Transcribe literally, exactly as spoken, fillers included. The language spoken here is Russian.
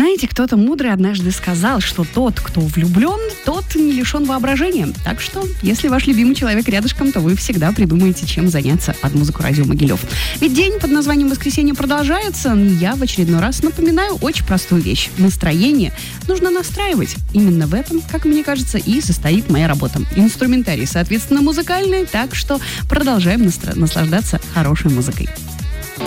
Знаете, кто-то мудрый однажды сказал, что тот, кто влюблен, тот не лишен воображения. Так что, если ваш любимый человек рядышком, то вы всегда придумаете, чем заняться под музыку «Радио Могилев». Ведь день под названием «Воскресенье» продолжается. Я в очередной раз напоминаю очень простую вещь. Настроение нужно настраивать. Именно в этом, как мне кажется, и состоит моя работа. Инструментарий, соответственно, музыкальный, так что продолжаем настро- наслаждаться хорошей музыкой.